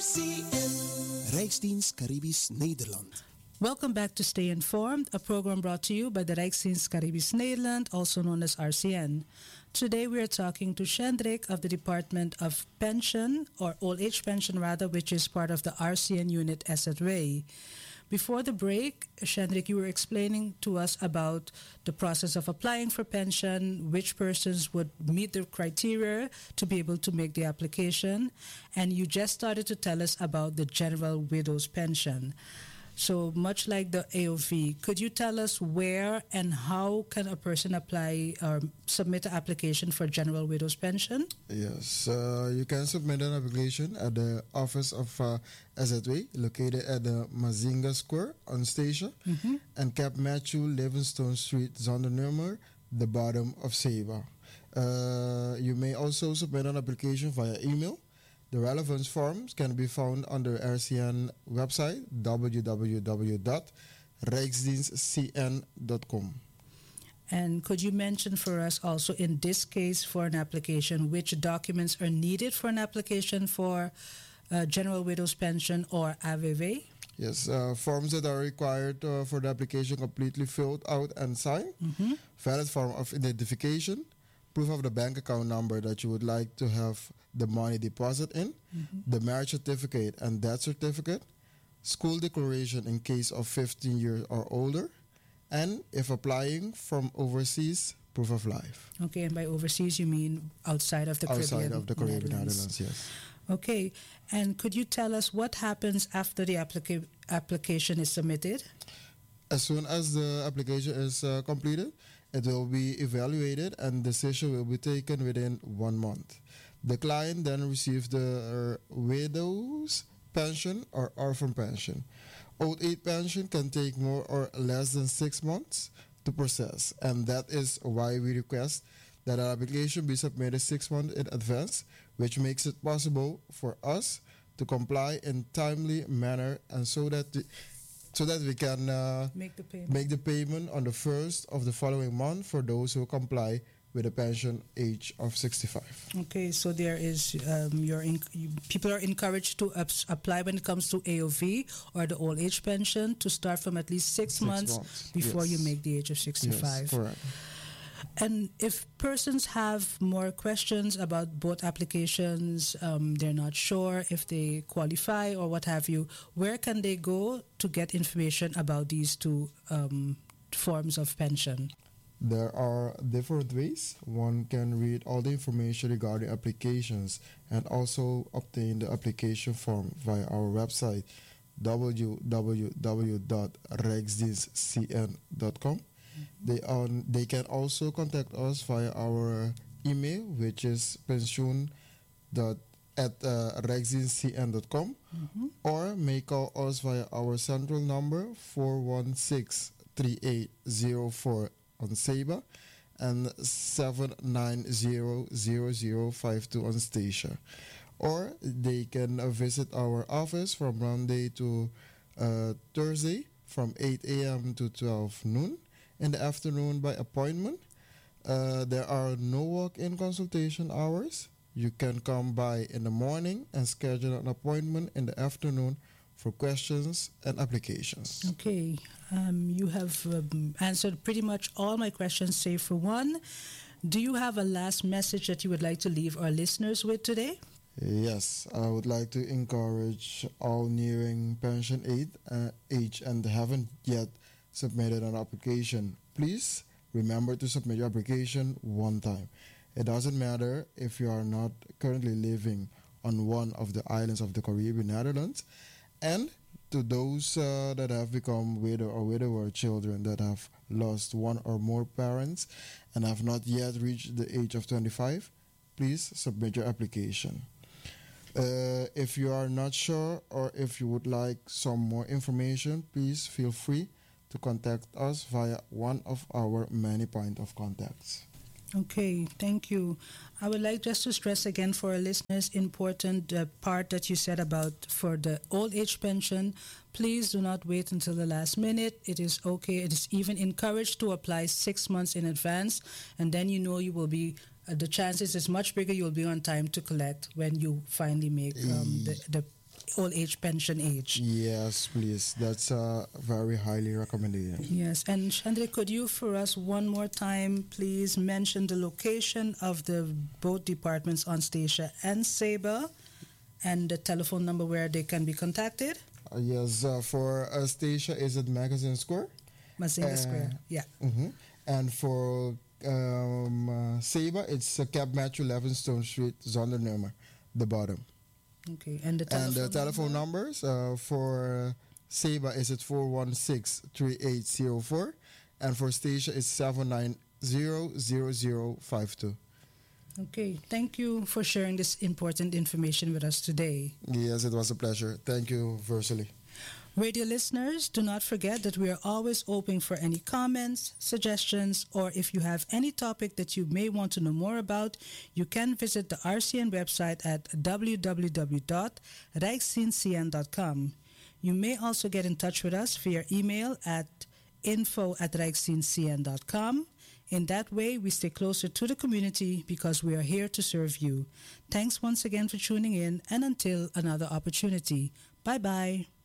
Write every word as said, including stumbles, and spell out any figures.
C N, Rijksdienst Caribisch Nederland. Welcome back to Stay Informed, a program brought to you by the Rijksdienst Caribisch Nederland, also known as R C N. Today we are talking to Shendrik of the Department of Pension, or Old Age Pension rather, which is part of the R C N unit Essetway. Before the break, Shendrik, you were explaining to us about the process of applying for pension, which persons would meet the criteria to be able to make the application, and you just started to tell us about the General Widow's Pension. So much like the A O V, could you tell us where and how can a person apply or submit an application for General Widow's Pension? Yes, uh, you can submit an application at the office of uh, Essetway, located at the Mazinga Square on Station, mm-hmm. and Cap Matthew Livingstone Street, Zondernemer, the bottom of Seba. Uh, you may also submit an application via email. The relevance forms can be found on the R C N website w w w dot rijksdienst c n dot com. And could you mention for us also in this case for an application which documents are needed for an application for uh, General Widow's Pension or A V V? Yes, uh, forms that are required uh, for the application completely filled out and signed. Mm-hmm. Valid form of identification. Proof of the bank account number that you would like to have the money deposit in, mm-hmm. the marriage certificate and death certificate, school declaration in case of fifteen years or older, and if applying from overseas, proof of life. Okay, and by overseas you mean outside of the outside Caribbean? Outside of the Caribbean Netherlands, yes. Okay, and could you tell us what happens after the applica- application is submitted? As soon as the application is uh, completed, it will be evaluated and decision will be taken within one month. The client then receives the uh, widow's pension or orphan pension. Old age pension can take more or less than six months to process, and that is why we request that our application be submitted six months in advance, which makes it possible for us to comply in timely manner and so that the So that we can uh, make, the payment. make the payment on the first of the following month for those who comply with the pension age of sixty-five. Okay, so there is um, your in- people are encouraged to ups- apply when it comes to A O V or the old age pension to start from at least six, six months, months before yes. you make the age of sixty-five. Yes, correct. And if persons have more questions about both applications, um, they're not sure if they qualify or what have you, where can they go to get information about these two um, forms of pension? There are different ways. One can read all the information regarding applications and also obtain the application form via our website w w w dot rijksdienst c n dot com. Mm-hmm. They on they can also contact us via our email, which is pensioen dot at uh, rijksdienst c n dot com, mm-hmm. or may call us via our central number four one six three eight zero four on Seba and seven nine zero zero zero five two on Statia. Or they can uh, visit our office from Monday to uh, Thursday from eight a.m. to twelve noon. In the afternoon by appointment. Uh, there are no walk-in consultation hours. You can come by in the morning and schedule an appointment in the afternoon for questions and applications. Okay, um, you have um, answered pretty much all my questions save for one. Do you have a last message that you would like to leave our listeners with today? Yes, I would like to encourage all nearing pension age, uh, age and haven't yet submitted an application. Please remember to submit your application one time. It doesn't matter if you are not currently living on one of the islands of the Caribbean Netherlands. And to those uh, that have become widow or widower children that have lost one or more parents and have not yet reached the age of twenty-five, please submit your application. Uh, if you are not sure or if you would like some more information, please feel free to contact us via one of our many point of contacts. Okay, thank you. I would like just to stress again for our listeners, important uh, part that you said about for the old age pension. Please do not wait until the last minute. It is okay. It is even encouraged to apply six months in advance, and then you know you will be. Uh, the chances is much bigger. You will be on time to collect when you finally make um, the, the old age pension age. Yes, please. That's uh, very highly recommended. Yes, and Chandra, could you for us one more time please mention the location of the both departments on Statia and Saba and the telephone number where they can be contacted? Uh, yes, uh, for uh, Statia is at Magazine Square. Mazinga Uh, Square, yeah. hmm And for um, uh, Saba, it's uh, Cap Matthew eleven Stone Street, Zondernummer, the bottom. Okay, and the telephone And the telephone number? numbers uh, for Saba is at four one six, three eight zero four, and for Statia is seven nine zero zero zero five two. Okay, thank you for sharing this important information with us today. Yes, it was a pleasure. Thank you, Versely. Radio listeners, do not forget that we are always open for any comments, suggestions, or if you have any topic that you may want to know more about, you can visit the R C N website at w w w dot rijksdienstcn dot com. You may also get in touch with us via email at info at rijksdienstcn dot com. In that way, we stay closer to the community because we are here to serve you. Thanks once again for tuning in, and until another opportunity. Bye-bye.